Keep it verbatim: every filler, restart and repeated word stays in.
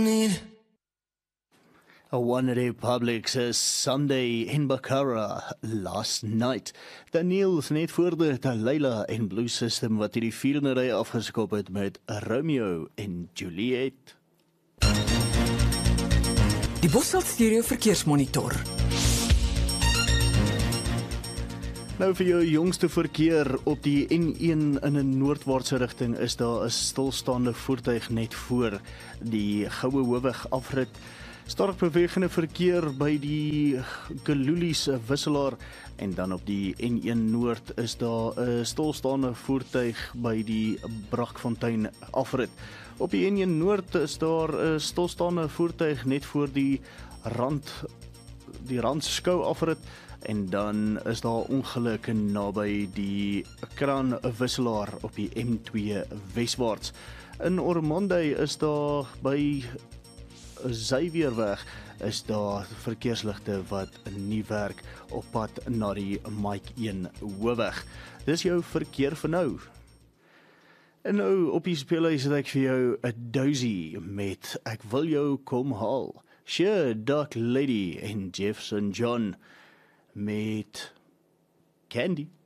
need. One Republic says Sunday in Baccara last night. Daniel is net voor dit Leila en Blue System wat hierdie vierde ry afgeskop het met Romeo en Juliet. Die Bosveld Stereo Verkeersmonitor. Nou vir jou jongste verkeer op die N een in 'n noordwaartse rigting is daar 'n stilstaande voertuig net voor die Goue Hoofweg afrit. Sterk bewegende verkeer by die Gelulies wisselaar en dan op die N een Noord is daar 'n stilstaande voertuig by die Brakfontein afrit. Op die N een Noord is daar 'n stilstaande voertuig net voor die Rand die Randskou afrit en dan is daar ongelukke naby die Kraan wisselaar op die M twee weswaarts. In Ormonde is daar by Xavierweg is daar verkeersligte wat nie werk op pad na die Mike een Hoofweg. Dis jou verkeer vir nou. En nou op die speelhuis het ek vir jou 'n dousie met Ek wil jou kom haal. Sure, Dark Lady en Jefferson John met Candy.